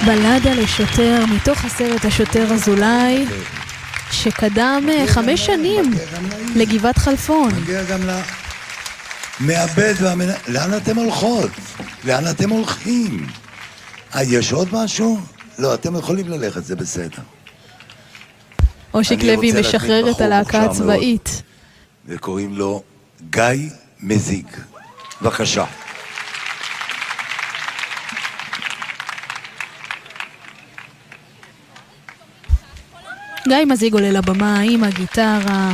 בלדה לשוטר מתוך הסרט השוטר אזולאי שקדם 5 שנים לגבעת חלפון. מגיע גם למעבד לאן אתם הולכות? לאן אתם הולכים? יש עוד משהו? לא, אתם יכולים ללכת, זה בסדר. אושיק לוי משחרר את הלהקה הצבאית. וקוראים לו גיא מזיג. בבקשה. גיא מזיג עולה לבמה עם הגיטרה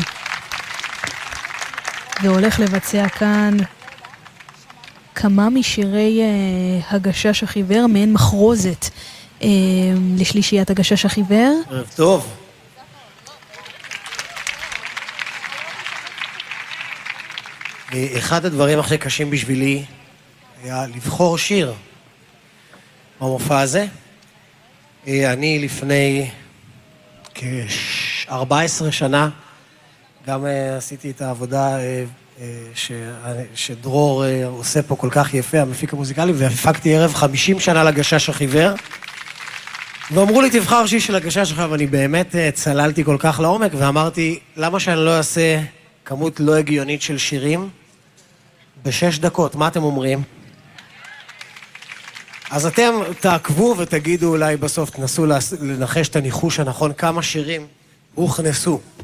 והולך לבצע כאן כמה משירי הגשש החיוור, מעין מחרוזת לשלישיית הגשש החיוור. ערב טוב. אחד הדברים הכי קשים בשבילי היה לבחור שיר במופע הזה. אני לפני כ-14 שנה גם עשיתי את העבודה שדרור עושה פה כל כך יפה, המפיק המוזיקלי, והפקתי ערב 50 שנה לגשש החיוור. ואמרו לי, תבחר שיר של הגשש החיוור, ואני באמת צללתי כל כך לעומק, ואמרתי, למה שאני לא אעשה כמות לא הגיונית של שירים ב6 דקות? מה אתם אומרים? אז אתם תעקבו ותגידו אולי בסוף, תנסו לנחש את הניחוש הנכון, כמה שירים הוכנסו